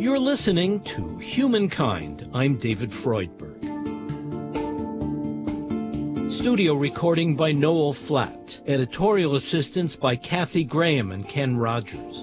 You're listening to Humankind. I'm David Freudberg. Studio recording by Noel Flatt. Editorial assistance by Kathy Graham and Ken Rogers.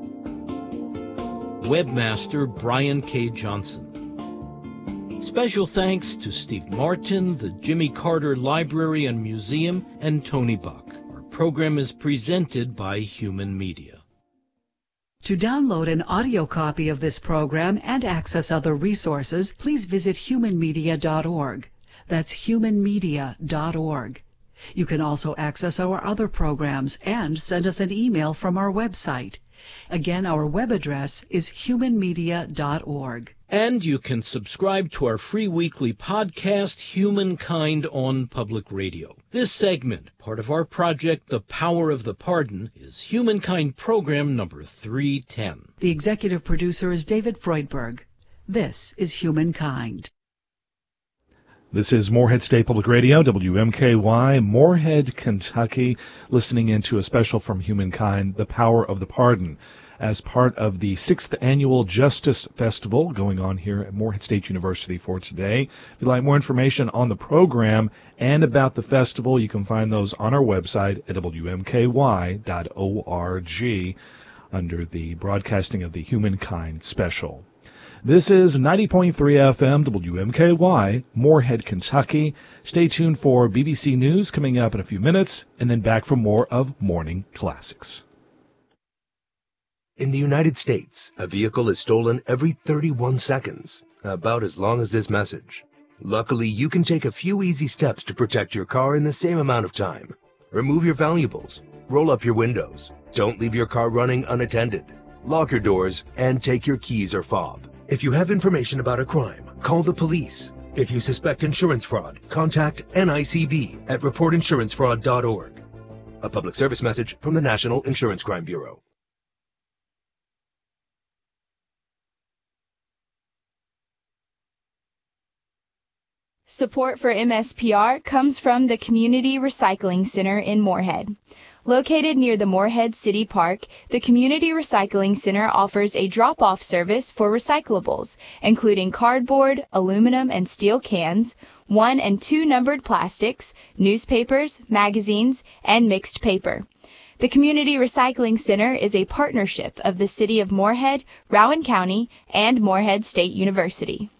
Webmaster Brian K. Johnson. Special thanks to Steve Martin, the Jimmy Carter Library and Museum, and Tony Buck. Our program is presented by Human Media. To download an audio copy of this program and access other resources, please visit humanmedia.org. That's humanmedia.org. You can also access our other programs and send us an email from our website. Again, our web address is humanmedia.org. And you can subscribe to our free weekly podcast, Humankind on Public Radio. This segment, part of our project, The Power of the Pardon, is Humankind program number 310. The executive producer is David Freudberg. This is Humankind. This is Morehead State Public Radio, WMKY, Morehead, Kentucky, listening into a special from Humankind, The Power of the Pardon, as part of the 6th Annual Justice Festival going on here at Morehead State University for today. If you'd like more information on the program and about the festival, you can find those on our website at WMKY.org under the broadcasting of the Humankind Special. This is 90.3 FM WMKY, Morehead, Kentucky. Stay tuned for BBC News coming up in a few minutes, and then back for more of Morning Classics. In the United States, a vehicle is stolen every 31 seconds, about as long as this message. Luckily, you can take a few easy steps to protect your car in the same amount of time. Remove your valuables, roll up your windows, don't leave your car running unattended, lock your doors, and take your keys or fob. If you have information about a crime, call the police. If you suspect insurance fraud, contact NICB at reportinsurancefraud.org. A public service message from the National Insurance Crime Bureau. Support for MSPR comes from the Community Recycling Center in Morehead. Located near the Morehead City Park, the Community Recycling Center offers a drop-off service for recyclables, including cardboard, aluminum and steel cans, 1 and 2 numbered plastics, newspapers, magazines, and mixed paper. The Community Recycling Center is a partnership of the City of Morehead, Rowan County, and Morehead State University.